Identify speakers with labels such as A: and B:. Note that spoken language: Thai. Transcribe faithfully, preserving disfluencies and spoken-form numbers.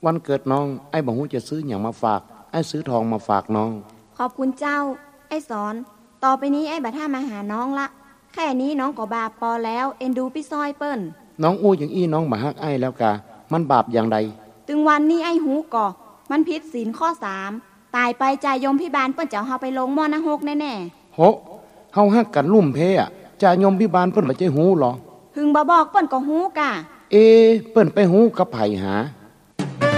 A: วันเกิดน้องไอ้บ่ฮู้จะซื้อหยังมาฝากไอ้ซื้อทองมาฝากน้อง
B: ขอบคุณเจ้าไอ้สอนต่อไปนี้ไอ้บ่ท่ามาหาน้องละแค่นี้น้องก็บาปพอแล้วเอ็นดูพี่ซอยเปิ้น
A: น้องอู้อย่างอี้น้องบ่ฮักไอ้แล้วกะมันบาปอย่างใด
B: ถึงวันนี้ไอ้หูก่อมันผิดศีลข้อสามตายไปจ่ายยมพิบาลเปิ้นจะเฮาไปลงหม้อนรกแน่
A: ๆโหเฮาฮักกันลุ่มเพอะจ่ายยมพิบาลเปิ้นบ่ใจหูหรอ
B: หึงบ่บอกเปิ้นก็หูกะ
A: เอเปิ้นไปหูกับไผหา